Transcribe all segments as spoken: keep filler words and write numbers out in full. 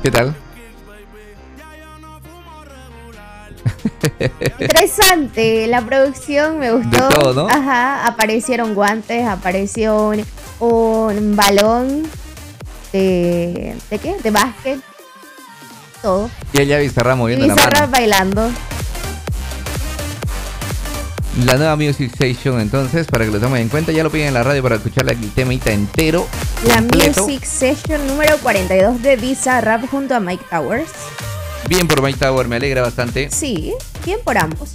¿Qué tal? Interesante, la producción me gustó. De todo, ¿no? Ajá, aparecieron guantes, apareció un, un balón de... ¿De qué? De básquet. Todo. Y ella Bizarrap moviendo y la Bizarrap mano. bailando. La nueva Music Session, entonces, para que lo tomen en cuenta, ya lo piden en la radio para escuchar el temita entero. La completo. Music Session número cuarenta y dos de Bizarrap junto a Mike Towers. Bien por Mike Tower, me alegra bastante. Sí, bien por ambos.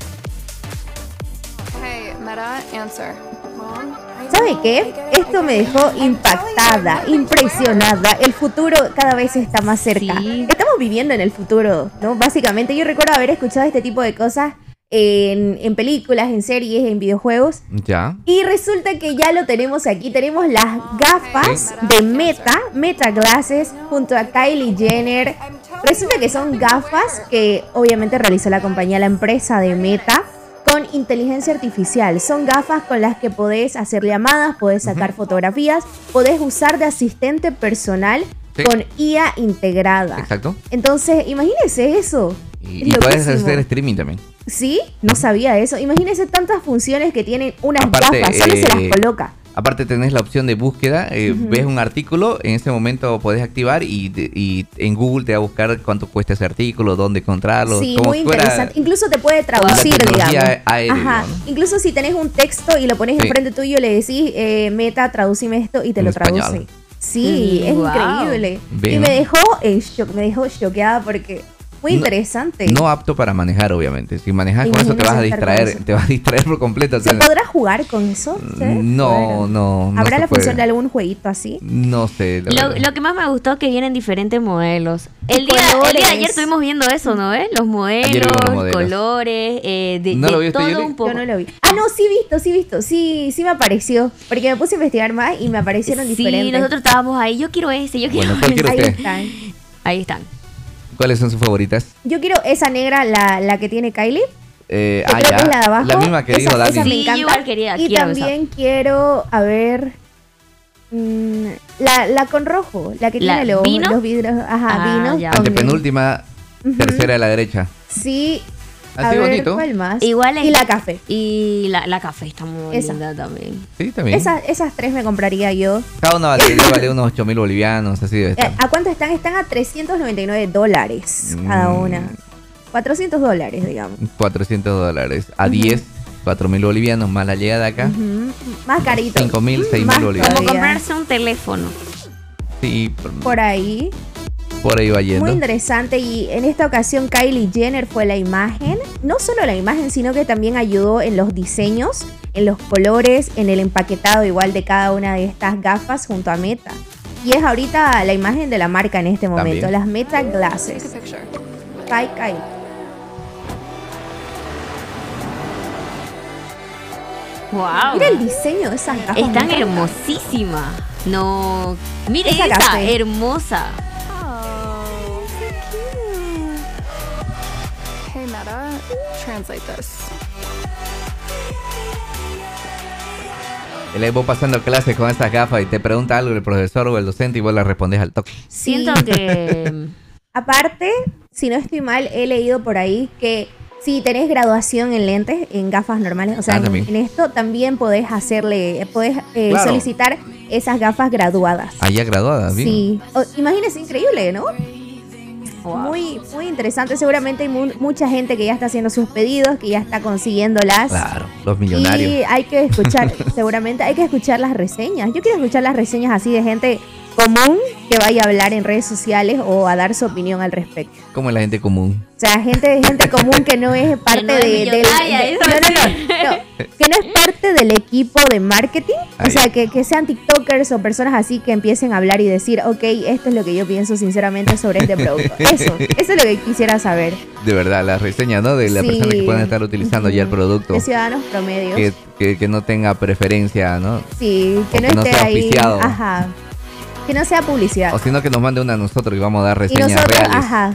Hey, Meta, answer. Mom, ¿Sabe qué? Esto me dejó impactada, impresionada. El futuro cada vez está más cerca. Sí. Estamos viviendo en el futuro, ¿no? Básicamente, yo recuerdo haber escuchado este tipo de cosas en, en películas, en series, en videojuegos. Ya. Y resulta que ya lo tenemos aquí. Tenemos las gafas de Meta, Meta Glasses, junto a Kylie Jenner. Resulta que son gafas que obviamente realizó la compañía, la empresa de Meta, con inteligencia artificial. Son gafas con las que podés hacer llamadas, podés sacar uh-huh. fotografías, podés usar de asistente personal sí. con I A integrada. Exacto. Entonces, imagínense eso. Y, y puedes hacer streaming también. Sí, no sabía eso. Imagínense tantas funciones que tienen unas Aparte, gafas, solo eh, se las coloca. Aparte tenés la opción de búsqueda, eh, uh-huh. ves un artículo, en ese momento podés activar y, y en Google te va a buscar cuánto cuesta ese artículo, dónde encontrarlo. Sí, muy interesante. Incluso te puede traducir, digamos. Aérea, Ajá. ¿no? Incluso si tenés un texto y lo pones sí. enfrente tuyo, le decís, eh, Meta, traducime esto y te en lo español. Traduce. Sí, mm, es wow. increíble. Bien. Y me dejó en shock, me dejó choqueada porque... Muy interesante. No, no apto para manejar, obviamente. Si manejas con eso te vas a distraer, te vas a distraer por completo. ¿Se podrá jugar con eso? ¿Sí? No, no, no. ¿Habrá no la función de algún jueguito así? No sé. Lo, lo que más me gustó es que vienen diferentes modelos. El día, el día de ayer estuvimos viendo eso, ¿no ves? Los modelos, los modelos. colores, eh, de, ¿No de lo viste, todo Yuli? un poco. Yo no lo vi. Ah, no, sí visto, sí visto. Sí, sí me apareció. Porque me puse a investigar más y me aparecieron sí, diferentes. Sí, nosotros estábamos ahí. Yo quiero ese, yo quiero bueno, ese. Ahí usted? están. Ahí están. ¿Cuáles son sus favoritas? Yo quiero esa negra, la, la que tiene Kylie. Eh, ah, creo ya. que es la de abajo. La misma que dijo Dani. Esa me sí, encanta. Igual quería, y quiero también esa. quiero, a ver, mmm, la, la con rojo, la que ¿La tiene los, vino? los vidrios. Ajá, ah, vino. Ya. Antepenúltima, uh-huh. tercera de la derecha. Sí. Así a bonito. Ver, ¿cuál más? Igual es, y la café. Y la, la café está muy Esa. linda también. Sí, también. Esas, esas tres me compraría yo. Cada una vale, vale unos ocho mil bolivianos, así debe estar. ¿A cuánto están? Están a trescientos noventa y nueve dólares cada una. cuatrocientos dólares, digamos. cuatrocientos dólares. A uh-huh. diez, cuatro mil bolivianos más la llegada acá. Uh-huh. Más carito. cinco mil, seis mil bolivianos. Como comprarse un teléfono. Sí. Por, por ahí. Por ahí va yendo. Muy interesante. Y en esta ocasión Kylie Jenner fue la imagen. No solo la imagen, sino que también ayudó en los diseños, en los colores, en el empaquetado igual de cada una de estas gafas junto a Meta. Y es ahorita la imagen de la marca en este momento. También. Las Meta Glasses. By Kylie. Wow. Mira el diseño de esas gafas. Están hermosísimas. No. Mira esa, esa hermosa. Oh, so cute. Hey Meta, translate this. El Evo pasando clases con estas gafas y te pregunta algo el profesor o el docente y vos le respondes al toque. Sí. Siento que... Aparte, si no estoy mal, he leído por ahí que si tenés graduación en lentes, en gafas normales, o sea, ah, en, en esto también podés hacerle, podés eh, claro. solicitar esas gafas graduadas. Ah, ya graduadas, bien. Sí. O, imagínense, increíble, ¿no? Wow. Muy, muy interesante. Seguramente hay mu- mucha gente que ya está haciendo sus pedidos, que ya está consiguiéndolas. Claro, los millonarios. Y hay que escuchar, seguramente hay que escuchar las reseñas. Yo quiero escuchar las reseñas así de gente común que vaya a hablar en redes sociales o a dar su opinión al respecto. ¿Cómo es la gente común? O sea, gente, gente común que no es parte no es de, del... De, no, no, no, no. Que no es parte del equipo de marketing. Ahí. O sea, que, que sean tiktokers o personas así que empiecen a hablar y decir, ok, esto es lo que yo pienso sinceramente sobre este producto. Eso, eso es lo que quisiera saber. De verdad, la reseña, ¿no? De la sí. persona que pueden estar utilizando uh-huh. ya el producto. De ciudadanos promedios. Que, que, que no tenga preferencia, ¿no? Sí, que o no que esté no sea ahí. Oficiado. Ajá. Que no sea publicidad. O sino que nos mande una a nosotros y vamos a dar reseñas y nosotros, reales. Ajá.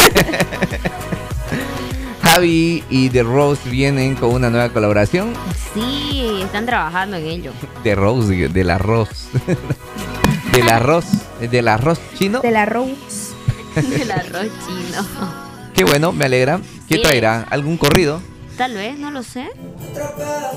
Javi y The Rose vienen con una nueva colaboración. Sí, están trabajando en ello. The Rose, del arroz. Del arroz. Del arroz chino. Del arroz. El arroz chino. Qué bueno, me alegra. ¿Qué traerá? ¿Algún corrido? Tal vez, no lo sé.